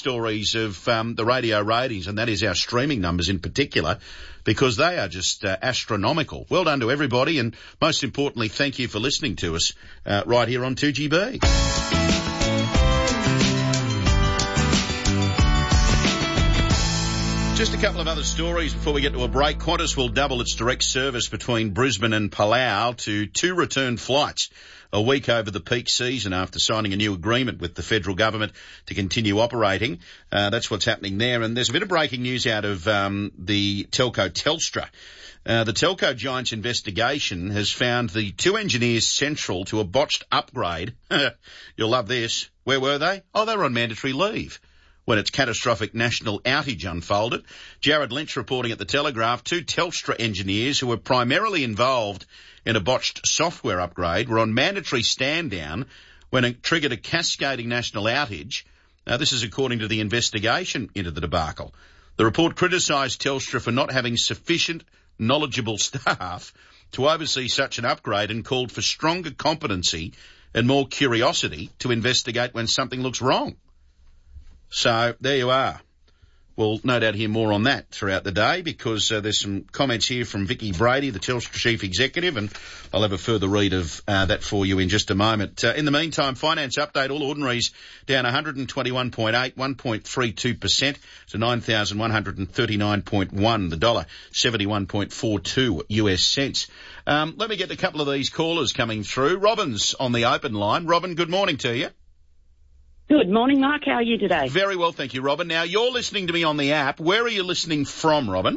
stories of the radio ratings, and that is our streaming numbers in particular, because they are just astronomical. Well done to everybody, and most importantly, thank you for listening to us right here on 2GB. Just a couple of other stories before we get to a break. Qantas will double its direct service between Brisbane and Palau to 2 return flights a week over the peak season after signing a new agreement with the federal government to continue operating. That's what's happening there. And there's a bit of breaking news out of the telco Telstra. The telco giant's investigation has found the 2 engineers central to a botched upgrade. You'll love this. Where were they? Oh, they were on mandatory leave when its catastrophic national outage unfolded. Jared Lynch reporting at The Telegraph, 2 Telstra engineers who were primarily involved in a botched software upgrade were on mandatory stand-down when it triggered a cascading national outage. This is according to the investigation into the debacle. The report criticised Telstra for not having sufficient knowledgeable staff to oversee such an upgrade and called for stronger competency and more curiosity to investigate when something looks wrong. So there you are. We'll no doubt hear more on that throughout the day because there's some comments here from Vicky Brady, the Telstra Chief Executive, and I'll have a further read of that for you in just a moment. In the meantime, finance update, all ordinaries down 121.8, 1.32% to 9,139.1. The dollar, 71.42 US cents. Let me get a couple of these callers coming through. Robin's on the open line. Robin, good morning to you. Good morning, Mark. How are you today? Very well, thank you, Robin. Now, you're listening to me on the app. Where are you listening from, Robin?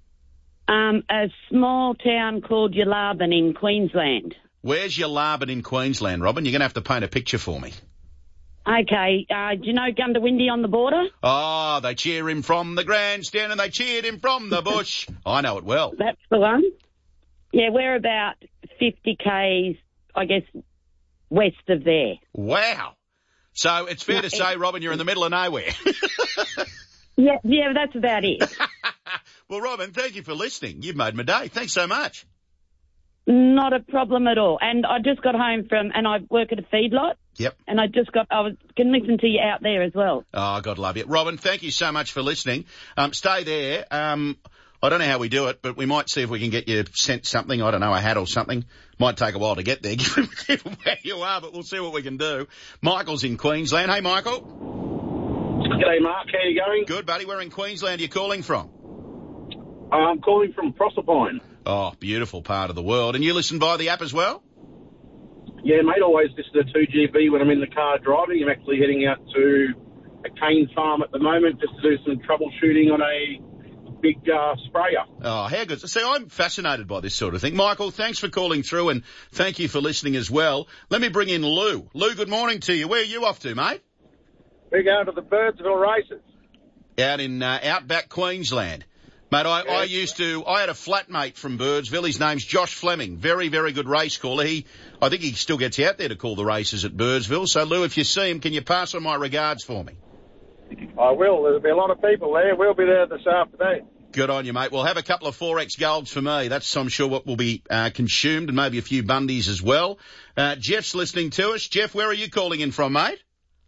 A small town called Yalarbin in Queensland. Where's Yalarbin in Queensland, Robin? You're going to have to paint a picture for me. Okay. Do you know Gundawindi on the border? Oh, they cheer him from the grandstand and they cheered him from the bush. I know it well. That's the one. Yeah, we're about 50 k's, I guess, west of there. Wow. So it's fair to say, Robin, you're in the middle of nowhere. Yeah, that's about it. Well, Robin, thank you for listening. You've made my day. Thanks so much. Not a problem at all. And I just got home and I work at a feedlot. Yep. And I can listen to you out there as well. Oh, God love you. Robin, thank you so much for listening. Stay there. I don't know how we do it, but we might see if we can get you sent something. I don't know, a hat or something. Might take a while to get there, given where you are, but we'll see what we can do. Michael's in Queensland. Hey, Michael. G'day, Mark. How you going? Good, buddy. Where in Queensland are you calling from? I'm calling from Proserpine. Oh, beautiful part of the world. And you listen via the app as well? Yeah, mate, always listen to 2GB when I'm in the car driving. I'm actually heading out to a cane farm at the moment just to do some troubleshooting on a big sprayer. Oh, how good. See, I'm fascinated by this sort of thing. Michael, thanks for calling through and thank you for listening as well. Let me bring in Lou. Lou, good morning to you. Where are you off to, mate? We're going to the Birdsville races. Out in outback Queensland. Mate, I had a flatmate from Birdsville. His name's Josh Fleming. Very, very good race caller. I think he still gets out there to call the races at Birdsville. So, Lou, if you see him, can you pass on my regards for me? I will. There'll be a lot of people there. We'll be there this afternoon. Good on you, mate. We'll have a couple of 4X Golds for me. That's, I'm sure, what will be consumed, and maybe a few Bundies as well. Jeff's listening to us. Jeff, where are you calling in from, mate?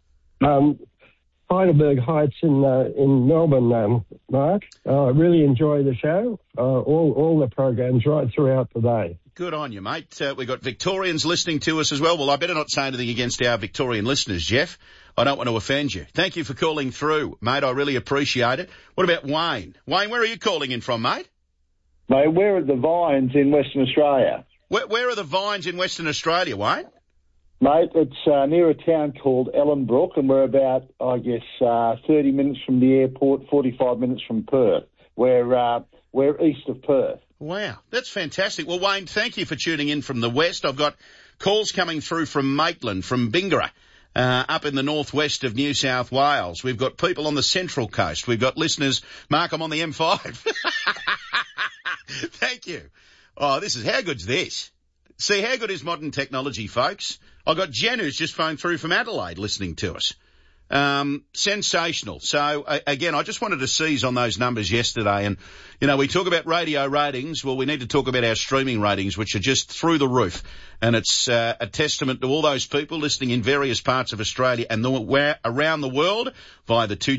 Heidelberg Heights in Melbourne, Mark. I really enjoy the show, all the programs right throughout the day. Good on you, mate. We've got Victorians listening to us as well. Well, I better not say anything against our Victorian listeners, Jeff. I don't want to offend you. Thank you for calling through, mate. I really appreciate it. What about Wayne? Wayne, where are you calling in from, mate? Mate, where are the Vines in Western Australia? Where are the Vines in Western Australia, Wayne? Mate, it's near a town called Ellenbrook, and we're about, 30 minutes from the airport, 45 minutes from Perth. We're east of Perth. Wow, that's fantastic. Well, Wayne, thank you for tuning in from the west. I've got calls coming through from Maitland, from Bingara, up in the northwest of New South Wales. We've got people on the Central Coast. We've got listeners. Mark, I'm on the M5. Thank you. Oh, how good's this? See, how good is modern technology, folks? I got Jen who's just phoned through from Adelaide listening to us. Sensational. So, again, I just wanted to seize on those numbers yesterday. And, we talk about radio ratings. Well, we need to talk about our streaming ratings, which are just through the roof. And it's a testament to all those people listening in various parts of Australia and around the world via the 2